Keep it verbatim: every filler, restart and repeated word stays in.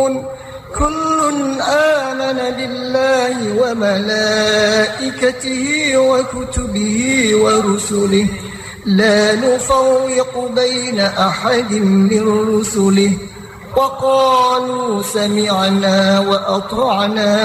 كل آمن بالله وملائكته وكتبه ورسله لا نفرق بين أحد من رسله وقالوا سمعنا وأطعنا